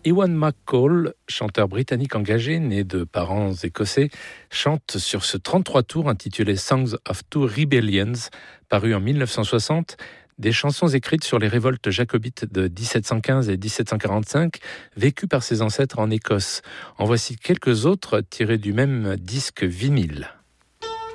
Ewan McCall, chanteur britannique engagé, né de parents écossais, chante sur ce 33 tours intitulé Songs of Two Rebellions, paru en 1960, des chansons écrites sur les révoltes jacobites de 1715 et 1745, vécues par ses ancêtres en Écosse. En voici quelques autres tirés du même disque vinyle.